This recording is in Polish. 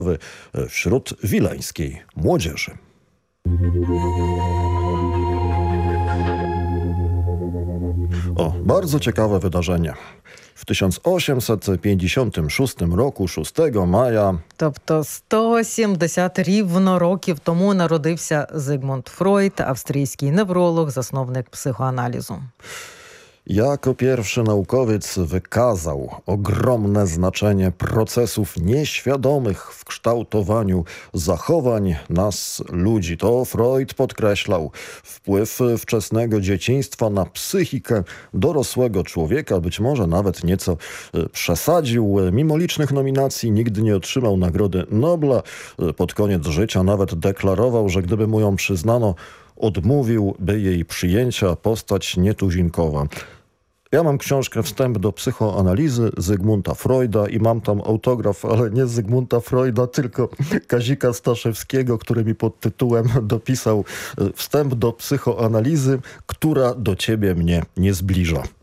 wśród wileńskiej młodzieży. Bardzo ciekawe wydarzenie. W 1856 roku, 6 maja... Тобто 170 рівно років тому народився Зигмунд Фройд, австрійський невролог, засновник психоаналізу. Jako pierwszy naukowiec wykazał ogromne znaczenie procesów nieświadomych w kształtowaniu zachowań nas, ludzi. To Freud podkreślał wpływ wczesnego dzieciństwa na psychikę dorosłego człowieka. Być może nawet nieco przesadził. Mimo licznych nominacji nigdy nie otrzymał Nagrody Nobla. Pod koniec życia nawet deklarował, że gdyby mu ją przyznano, odmówiłby jej przyjęcia, postać nietuzinkowa. Ja mam książkę Wstęp do psychoanalizy Zygmunta Freuda i mam tam autograf, ale nie Zygmunta Freuda, tylko Kazika Staszewskiego, który mi pod tytułem dopisał Wstęp do psychoanalizy, która do ciebie mnie nie zbliża.